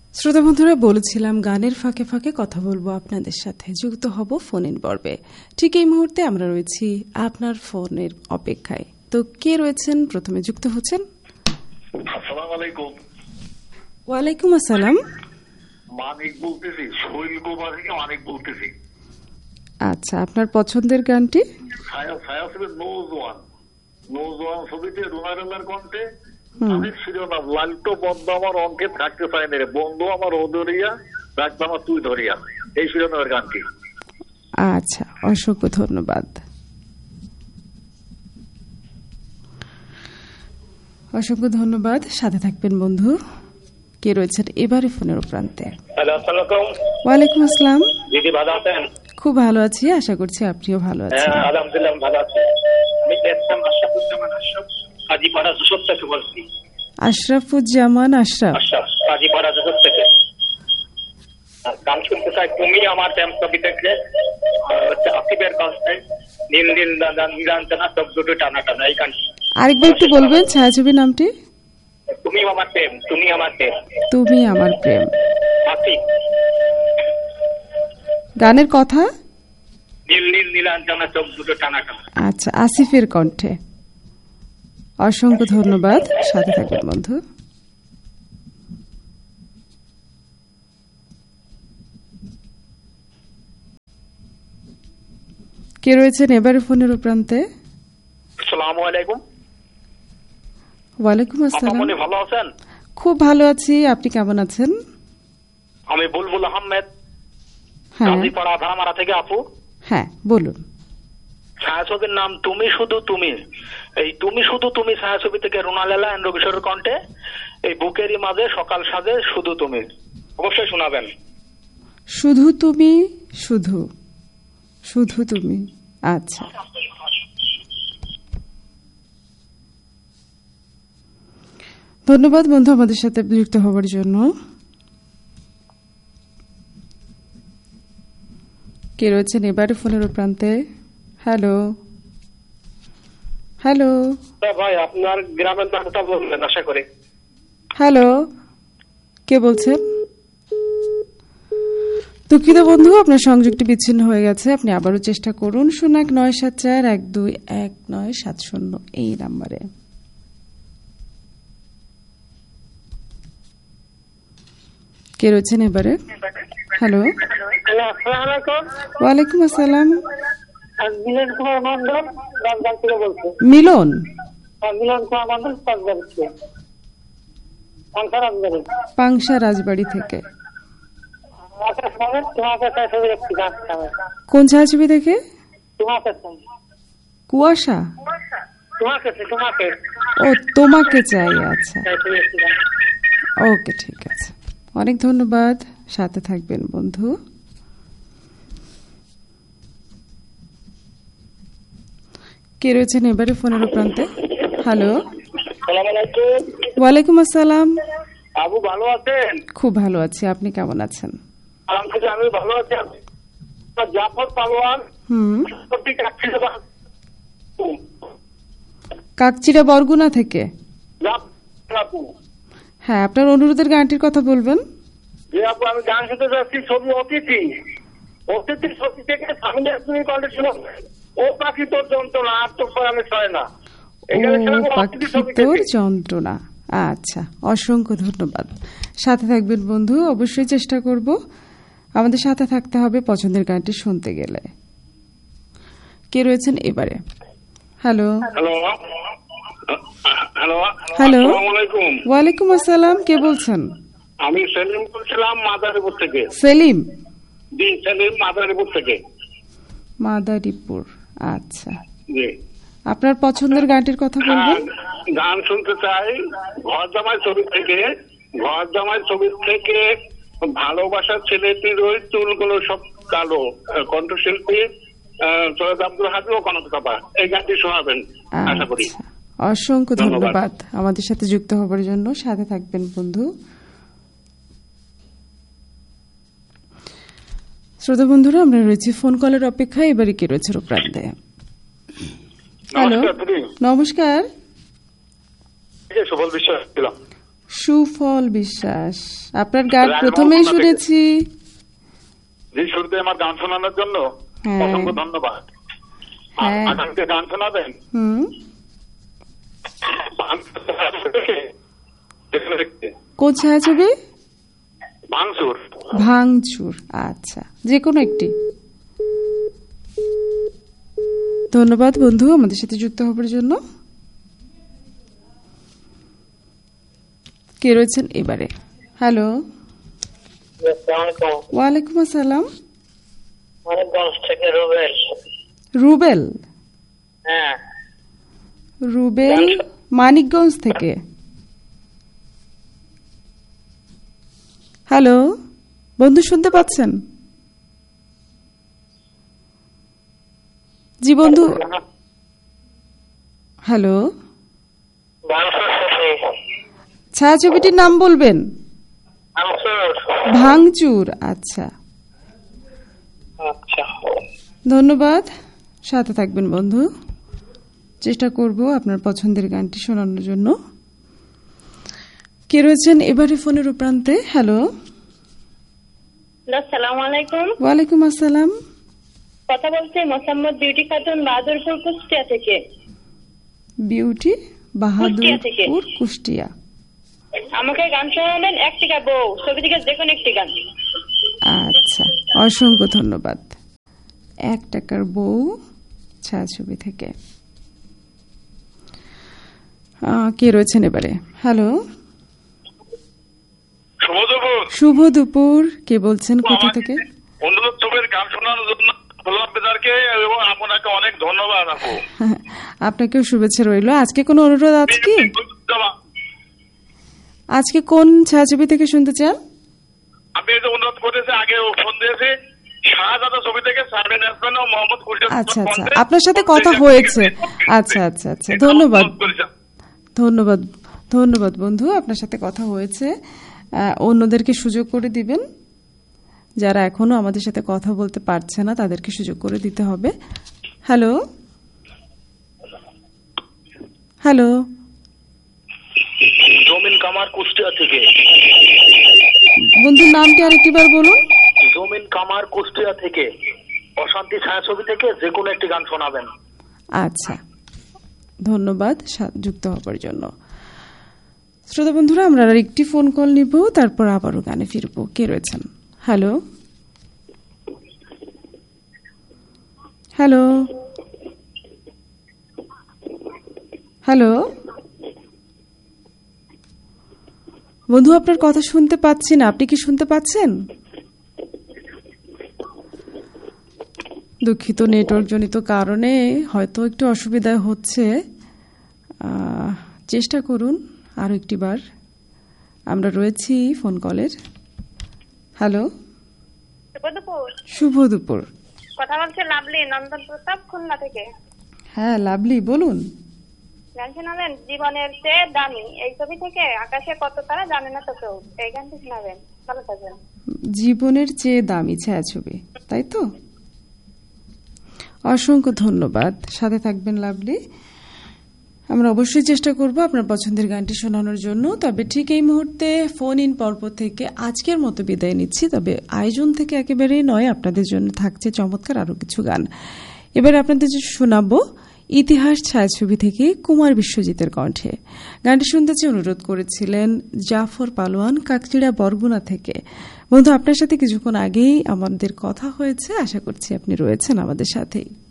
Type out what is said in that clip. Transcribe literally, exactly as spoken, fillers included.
শ্রোতা বন্ধুরা, বলেছিলাম গানের ফাঁকে ফাঁকে কথা বলবো আপনাদের সাথে, যুক্ত হব ফোন ইন পর্বে। ঠিক এই মুহূর্তে আমরা রয়েছি আপনার ফোনের অপেক্ষায়। তো কে রয়েছেন প্রথমে যুক্ত হচ্ছেন? আসসালামু আলাইকুম। ওয়ালাইকুম আসসালাম। মানিক বলতেছি, শৈলকুমার থেকে মানিক বলতেছি। আচ্ছা, আপনার পছন্দের গানটি? নৌজওয়ান নৌজওয়ান ছবিতে রুনারেলার কণ্ঠে আমি শিরোনাম লালটো বন্ধু আমার অঙ্কে থাকতে চাই না রে, বন্ধু আমার ও ধরিয়া রাখতে আমার তুই ধরিয়া, এই শিরোনামের গানটি। আচ্ছা, অসংখ্য ধন্যবাদ। অসংখ্য ধন্যবাদ। সাথে থাকবেন বন্ধু। কে রয়েছেন এবারে ফোনের প্রান্তে? ওয়ালাইকুম আসসালাম। দিদি ভালো আছেন? খুব ভালো আছি, আশা করছি আপনিও ভালো আছেন। আলহামদুলিল্লাহ ভালো আছি। আমি দেখলাম আশরাফুজ্জামান আশরাফ কাজীপাড়া যশোর থেকে বলছি। আশরাফুজ্জামান আশরাফ, কাজীপাড়া যশোর থেকে। গান শুনতে চাই তুমি আমার প্রেম ছবি থেকে, আসিফের কণ্ঠে নীল নীল নীলাঞ্জনা চোখ দুটো টানা টানা, এই গানটি। আরেকবার একটু বলবেন ছায়াছবির নামটি? তুমি আমার প্রেম, তুমি আমার প্রেম, তুমি আমার প্রেম। আসিফ। গানের কথা? নীল নীল নীলাঞ্জনা চোখ দুটো টানা টানা। আচ্ছা, আসিফের কণ্ঠে। অসংখ্য ধন্যবাদ। সাথে থাকবেন বন্ধু। কে রয়েছেন এবারে ফোনের প্রান্তে? আসসালামু আলাইকুম। ওয়ালাইকুম আসসালাম। আপনি ভালো আছেন? খুব ভালো আছি, আপনি কেমন আছেন? আমি বুলবুল আহমেদ, হ্যাঁ। কাজীপাড়া ধারামারা থেকে। আপু, হ্যাঁ বলুন। ছায়াছবির নাম তুমি শুধু তুমি। এই তুমি শুধু তুমি ছায়াছবি থেকে রুনালেলা এন্ড রবিশরের কণ্ঠে, এই বুকেরই মাঝে সকাল সাজে শুধু তুমি। অবশ্যই শোনাবেন। শুধু তুমি, শুধু শুধু তুমি। আচ্ছা, ধন্যবাদ বন্ধু আমাদের সাথে যুক্ত হওয়ার জন্য। কে রয়েছেন এবারে ফোনের প্রান্তে? হ্যালো হ্যালো ভাই, আপনার গ্রামের নামটা বলবেন আশা করি। হ্যালো, কে বলছেন? দুঃখিত বন্ধু, আপনার সংযোগটি বিচ্ছিন্ন হয়ে গেছে। আপনি আবারও চেষ্টা করুন শূন্য এক নয় সাত চার এক দুই এক নয় সাত শূন্য এই নাম্বারে। কে রয়েছেন এবারে? হ্যালো, ওয়ালাইকুম আসসালাম। মিলন কুমার মন্ডল রাজবাড়ি থেকে বলছে। মিলন? মিলন কুমার মন্ডল রাজবাড়ি, পাংশা রাজবাড়ি থেকে। কোন ছায়াছবি থেকে? কুয়াশা। ও, তোমাকে চাই। আচ্ছা, ওকে, ঠিক আছে। অনেক ধন্যবাদ। সাথে থাকবেন বন্ধু। কে রয়েছেন এবারে ফোনের প্রান্তে? হ্যালো, ওয়ালাইকুম আসসালাম। আবু ভালো আছেন? খুব ভালো আছি, আপনি কেমন আছেন? আলহামদুলিল্লাহ আমি ভালো আছি। জাফর পালোয়ান, হুম, কাকচিড়া বরগুনা থেকে। হ্যাঁ, আপনার অনুরোধের গানটির কথা বলবেন। যে আপু, আমি গান শুনতে যাচ্ছি ছবি অতিথি। অতিথি ছবি থেকে সামনে তুমি কণ্ঠে ছিল ও পাখি তোর যন্ত্রণা আর তোর আমি ছয় না। ও পাখি তোর যন্ত্রণা। আচ্ছা, অসংখ্য ধন্যবাদ। সাথে থাকবেন বন্ধু, অবশ্যই চেষ্টা করব। আমাদের সাথে থাকতে হবে পছন্দের গানটি শুনতে গেলে। কে রয়েছেন এবারে? হ্যালো হ্যালো হ্যালো হ্যালো, আসসালামু আলাইকুম। ওয়ালাইকুম আসসালাম। কে বলছেন? আমি সেলিম বলছিলাম মাদারীপুর থেকে। সেলিম? জি, সেলিম মাদারীপুর থেকে। মাদারীপুর, আচ্ছা। জি, আপনার পছন্দের গানটির কথা বলবেন। গান শুনতে চাই ঘর জামাই ছবি থেকে। ঘর জামাই ছবি থেকে ভালোবাসার ছেলেটির ওই চুলগুলো সব কালো, কণ্ঠশিল্পী সৈয়দ আব্দুল হাবিব ও কনক চাপা, এই গানটি শোনাবেন আশা করি। অসংখ্য ধন্যবাদ আমাদের সাথে যুক্ত হবার জন্য। সাথে থাকবেন বন্ধু। শ্রোতা বন্ধুরা, আমরা রয়েছি ফোন কলের অপেক্ষায়। এবারে কে রয়েছে প্রান্তে? হ্যালো, নমস্কার। সুবল বিশ্বাস ছিলাম। সুফল বিশ্বাস, আপনার গান প্রথমেই শুনেছি। যে শুরুতে আমার গান শোনানোর জন্য হ্যাঁ। অসংখ্য ধন্যবাদ। হ্যাঁ। আগামীতে গান শোনাবেন? হুম, কোন ছায়াছবি? ভাঙচুর। ভাঙচুর, আচ্ছা, যে কোনো একটি। ধন্যবাদ বন্ধু আমাদের সাথে যুক্ত হবার জন্য। কে রয়েছেন এবারে? হ্যালো, ওয়ালাইকুম আসসালাম। মানিকগঞ্জ থেকে রুবেল। রুবেল? হ্যাঁ, রুবেল মানিকগঞ্জ থেকে। হ্যালো বন্ধু, শুনতে পাচ্ছেন? জি বন্ধু। হ্যালো, ছায়াছবিটির নাম বলবেন? ভাঙচুর, আচ্ছা আচ্ছা, ধন্যবাদ। সাথে থাকবেন বন্ধু, চেষ্টা করব আপনার পছন্দের গানটি শোনানোর জন্য। কে রয়েছেন এবারে ফোনের প্রান্তে? হ্যালো, আসসালামু আলাইকুম। ওয়ালাইকুম আসসালাম। কথা বলছি মোসাম্মদ বিউটি খাতুন, বাহাদুরপুর, কুষ্টিয়া থেকে। বিউটি কুষ্টিয়া থেকে। বাহাদুরপুর, কুষ্টিয়া। আমাকে গান শোনাবেন একটি গান, বউ ছবি থেকে যে কোনো একটি গান। আচ্ছা, অসংখ্য ধন্যবাদ। এক টাকার বউ ছায়াছবি থেকে। আহ, কে রয়েছেন এবারে? হ্যালো, শুভ দুপুর। শুভ দুপুর। কে বলছেন, কোথা থেকে? অনুরোধ ছবির গান শোনানোর জন্য গোলাপদারকে এবং আপনাকে অনেক ধন্যবাদ আপু। আপনাকেও শুভেচ্ছা রইল। আজকে কোনো অনুরোধ আছে কি? আজকে কোন ছায়াছবি থেকে শুনতে চান? আমি এই যে অনুরোধ করেছি, আগে ফোন দিয়েছি, শাহজাদা ছবি থেকে সার্ভেন আসবেন ও মোহাম্মদ খুরশেদ। আচ্ছা আচ্ছা, আপনার সাথে কথা হয়েছে। আচ্ছা আচ্ছা আচ্ছা, ধন্যবাদ ধন্যবাদ ধন্যবাদ বন্ধু, আপনার সাথে কথা হয়েছে। আহ, অন্যদেরকে সুযোগ করে দিবেন, যারা এখনো আমাদের সাথে কথা বলতে পারছে না তাদেরকে সুযোগ করে দিতে হবে। হ্যালো হ্যালো, জমিন কামার কুষ্টিয়া থেকে। বন্ধুর নামটি আরেকটিবার বলুন। জমিন কামার কুষ্টিয়া থেকে। অশান্তি ছায়াছবি থেকে যে কোনো একটি গান শোনাবেন। আচ্ছা, ধন্যবাদ যুক্ত হবার জন্য। শ্রোতা বন্ধুরা, আমরা আর একটি ফোন কল নিব, তারপর আবারও গানে ফিরবো। কে রয়েছেন? হ্যালো হ্যালো হ্যালো, বন্ধু আপনার কথা শুনতে পাচ্ছি না, আপনি কি শুনতে পাচ্ছেন? দুঃখিত, নেটওয়ার্ক জনিত কারণে হয়তো একটু অসুবিধা হচ্ছে। চেষ্টা করুন আরো একটি বার। আমরা রয়েছি ফোন কলের। হ্যালো, শুভ দুপুর। কথা বলছে লাভলি, নন্দন প্রতাপ, খুলনা থেকে। হ্যাঁ লাভলি, বলুন। গান শোনাবেন জীবনের চেয়ে দামি, এই ছবি থেকে আকাশে কত তারা জানে না তো কেউ, এই গানটি শোনাবেন। ভালো থাকবেন। জীবনের চেয়ে দামি ছায়াছবি, তাই তো? অসংখ্য ধন্যবাদ, সাথে থাকবেন লাভলি। আমরা অবশ্যই চেষ্টা করব আপনার পছন্দের গানটি শোনানোর জন্য। তবে ঠিক এই মুহূর্তে ফোন ইন পর্ব থেকে আজকের মতো বিদায় নিচ্ছি। তবে আয়োজন থেকে একেবারেই নয়, আপনাদের জন্য থাকছে চমৎকার আরো কিছু গান। এবার আপনাদের শোনাবো ইতিহাস ছায়াছবি থেকে কুমার বিশ্বজিতের কণ্ঠে। গানটি শুনতে চেয়ে অনুরোধ করেছিলেন জাফর পালোয়ান, কাকচিড়া, বরগুনা থেকে। বন্ধু, আপনার সাথে কিছুক্ষণ আগেই আমাদের কথা হয়েছে, আশা করছি আপনি রয়েছেন আমাদের সাথেই।